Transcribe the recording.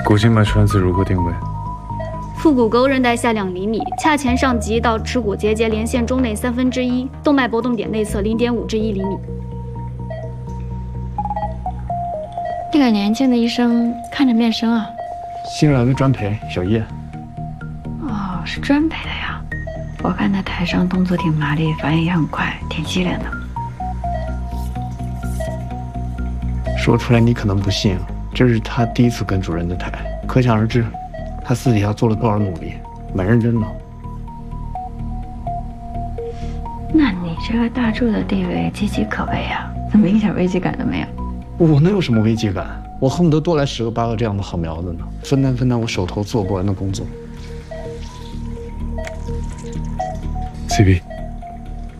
骨静脉穿刺如何定位？ 腹股沟韧带下2厘米，髂前上棘到耻骨结节连线中内1/3，动脉搏动点内侧0.5至1厘米。 这个年轻的医生看着面生啊。 新来的专陪小叶。 哦，是专陪的呀。我看他台上动作挺麻利，反应也很快，挺机灵的。 说出来你可能不信啊，这是他第一次跟主任的台，可想而知，他私底下做了多少努力，蛮认真的。 那你这个大柱的地位岌岌可危啊，怎么一点危机感都没有？ 我能有什么危机感？我恨不得多来10个8个这样的好苗子呢，分担我手头做不完的工作。 CP。